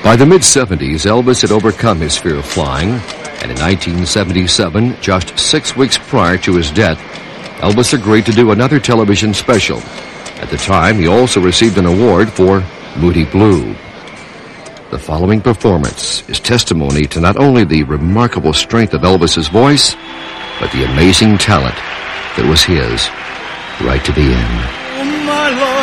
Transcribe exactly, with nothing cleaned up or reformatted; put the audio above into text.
By the mid-seventies, Elvis had overcome his fear of flying, and in nineteen seventy-seven, just six weeks prior to his death, Elvis agreed to do another television special. At the time, he also received an award for Moody Blue. The following performance is testimony to not only the remarkable strength of Elvis's voice, but the amazing talent that was his right to be in. Oh, my Lord.